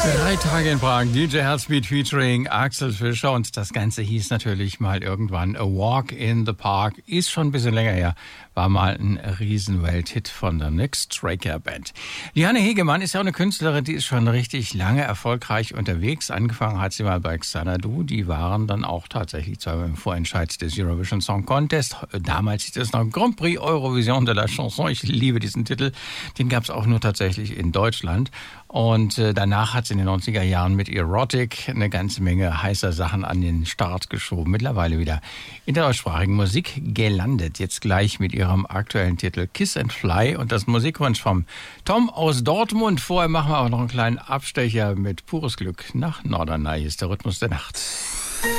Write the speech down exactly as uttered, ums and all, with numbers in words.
Drei Tage in Prag, D J Heartbeat featuring Axel Fischer und das Ganze hieß natürlich mal irgendwann A Walk in the Park, ist schon ein bisschen länger her, war mal ein Riesenwelthit von der Next Striker Band. Liane Hegemann ist ja auch eine Künstlerin, die ist schon richtig lange erfolgreich unterwegs. Angefangen hat sie mal bei Xanadu, die waren dann auch tatsächlich zwar im Vorentscheid des Eurovision Song Contest. Damals hieß es noch Grand Prix Eurovision de la Chanson, ich liebe diesen Titel, den gab es auch nur tatsächlich in Deutschland. Und äh, danach hat sie in den neunziger Jahren mit Erotic eine ganze Menge heißer Sachen an den Start geschoben. Mittlerweile wieder in der deutschsprachigen Musik gelandet. Jetzt gleich mit ihrem aktuellen Titel Kiss and Fly und das Musikwunsch vom Tom aus Dortmund. Vorher machen wir aber noch einen kleinen Abstecher mit pures Glück nach Norderney. Ist der Rhythmus der Nacht.